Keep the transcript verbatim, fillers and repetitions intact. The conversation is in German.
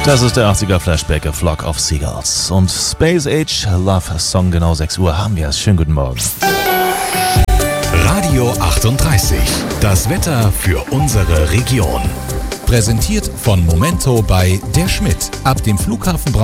Das ist der achtziger Flashback, A Flock of Seagulls. Und Space Age Love Song, genau sechs Uhr haben wir es. Schönen guten Morgen. Radio achtunddreißig. Das Wetter für unsere Region. Präsentiert von Momento bei der Schmidt. Ab dem Flughafen